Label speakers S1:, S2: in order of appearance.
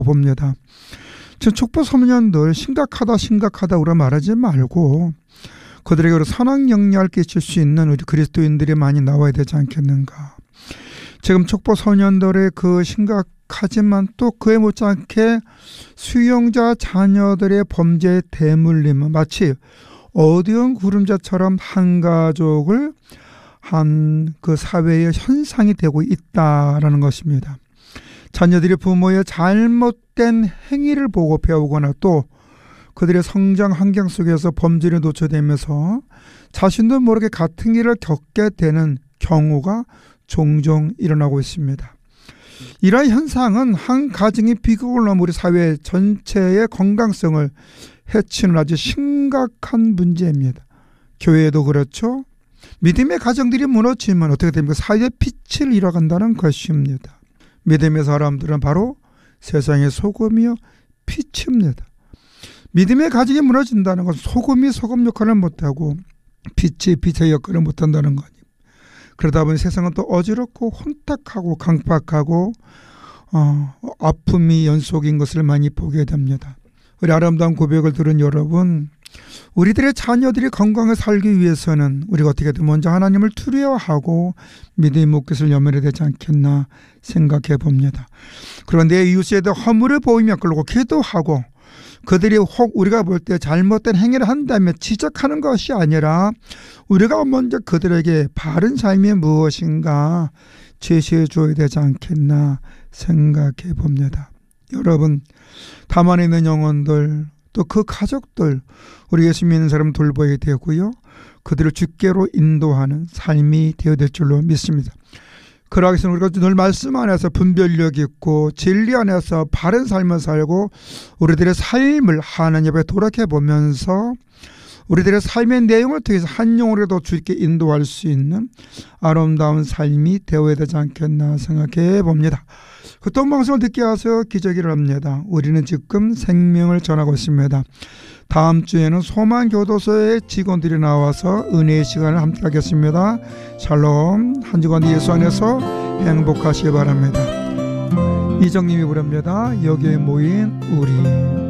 S1: 봅니다. 지금 촉보 소년들 심각하다 우리가 말하지 말고 그들에게 선악 영향을 끼칠 수 있는 우리 그리스도인들이 많이 나와야 되지 않겠는가. 지금 촉보 소년들의 그 심각하지만 또 그에 못지않게 수용자 자녀들의 범죄에 대물림은 마치 어두운 구름자처럼 한 가족을 한 그 사회의 현상이 되고 있다라는 것입니다. 자녀들이 부모의 잘못된 행위를 보고 배우거나 또 그들의 성장 환경 속에서 범죄에 노출되면서 자신도 모르게 같은 일을 겪게 되는 경우가 종종 일어나고 있습니다. 이러한 현상은 한 가정이 비극을 넘어 우리 사회 전체의 건강성을 해치는 아주 심각한 문제입니다. 교회에도 그렇죠. 믿음의 가정들이 무너지면 어떻게 됩니까? 사회의 빛을 잃어간다는 것입니다. 믿음의 사람들은 바로 세상의 소금이요 빛입니다. 믿음의 가정이 무너진다는 것은 소금이 소금 역할을 못하고 빛이 빛의 역할을 못한다는 거니. 그러다 보니 세상은 또 어지럽고 혼탁하고 강박하고 아픔이 연속인 것을 많이 보게 됩니다. 우리 아름다운 고백을 들은 여러분, 우리들의 자녀들이 건강하게 살기 위해서는 우리가 어떻게 든 먼저 하나님을 두려워하고 믿음의 목깃을 여며야 되지 않겠나 생각해 봅니다. 그런데 내 이웃에 대해 허물을 보이며 끌고 기도하고 그들이 혹 우리가 볼 때 잘못된 행위를 한다면 지적하는 것이 아니라 우리가 먼저 그들에게 바른 삶이 무엇인가 제시해 줘야 되지 않겠나 생각해 봅니다. 여러분, 다만 있는 영혼들 또 그 가족들 우리 예수 믿는 사람 돌봐야 되고요. 그들을 주께로 인도하는 삶이 되어야 될 줄로 믿습니다. 그러기 위해서는 우리가 늘 말씀 안에서 분별력 있고 진리 안에서 바른 삶을 살고 우리들의 삶을 하나님 앞에 돌아보면서 우리들의 삶의 내용을 통해서 한 영혼이라도 주께 인도할 수 있는 아름다운 삶이 되어야 되지 않겠나 생각해 봅니다. 교통방송을 듣게 하셔서 기적이 일어납니다. 우리는 지금 생명을 전하고 있습니다. 다음 주에는 소망교도소의 직원들이 나와서 은혜의 시간을 함께 하겠습니다. 샬롬. 한 주간 예수 안에서 행복하시기 바랍니다. 이정님이 부릅니다. 여기에 모인 우리.